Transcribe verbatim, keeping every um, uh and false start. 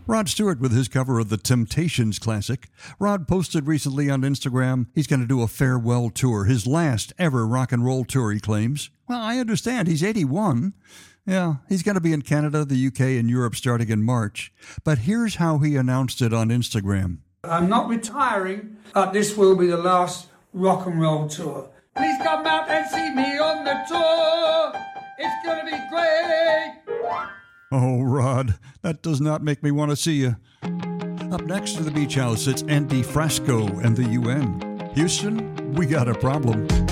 Rod Stewart with his cover of the Temptations classic. Rod posted recently on Instagram he's going to do a farewell tour, his last ever rock and roll tour, he claims. Well, I understand. He's eighty-one. Yeah, he's going to be in Canada, the U K, and Europe starting in March. But here's how he announced it on Instagram. I'm not retiring, but this will be the last rock and roll tour. Please come out and see me on the tour. It's going to be great. Oh, Rod, that does not make me want to see you. Up next to the Beach House, it's Andy Frasco and the U N. Houston, we got a problem.